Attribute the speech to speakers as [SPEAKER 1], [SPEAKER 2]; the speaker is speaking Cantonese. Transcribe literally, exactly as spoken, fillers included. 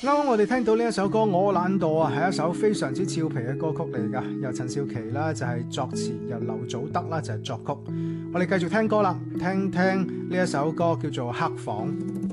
[SPEAKER 1] 啱啱我哋聽到呢一首歌《我懶惰》啊，係一首非常之俏皮嘅歌曲嚟㗎，由陳少琪啦就係作詞，由劉祖德啦就係作曲。我哋繼續聽歌啦，聽聽呢一首歌叫做《黑房》。